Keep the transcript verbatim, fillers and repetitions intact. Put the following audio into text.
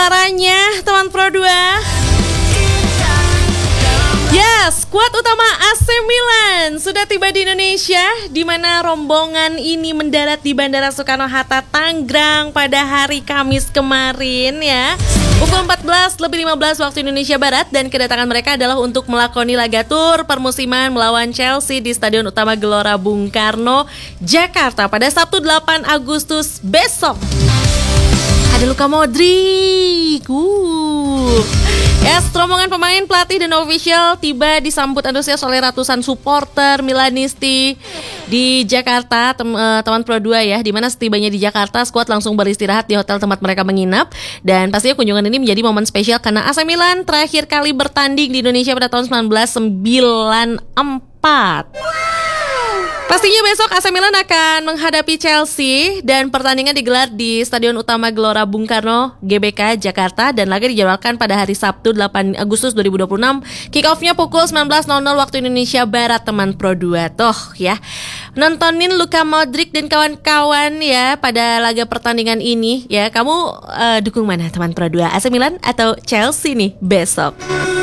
suaranya teman Pro dua. Yes, skuad utama A C Milan sudah tiba di Indonesia, di mana rombongan ini mendarat di Bandara Soekarno-Hatta, Tangerang pada hari Kamis kemarin ya. Pukul empat belas lebih lima belas waktu Indonesia Barat, dan kedatangan mereka adalah untuk melakoni laga tur permusiman melawan Chelsea di Stadion Utama Gelora Bung Karno, Jakarta pada Sabtu delapan Agustus besok. Ada Luka Modric. Uh. Yes, rombongan pemain, pelatih, dan official tiba disambut antusias oleh ratusan supporter Milanisti di Jakarta, tem- uh, teman Pro dua ya. Dimana setibanya di Jakarta, skuad langsung beristirahat di hotel tempat mereka menginap. Dan pastinya kunjungan ini menjadi momen spesial karena A C Milan terakhir kali bertanding di Indonesia pada tahun seribu sembilan ratus sembilan puluh empat. Pastinya besok A C Milan akan menghadapi Chelsea, dan pertandingan digelar di Stadion Utama Gelora Bung Karno, G B K, Jakarta, dan laga dijadwalkan pada hari Sabtu delapan Agustus dua ribu dua puluh enam. Kick off-nya pukul sembilan belas waktu Indonesia Barat, teman Pro dua. Tuh ya, nontonin Luka Modric dan kawan-kawan ya pada laga pertandingan ini ya. Kamu uh, dukung mana teman Pro dua? A C Milan atau Chelsea nih besok?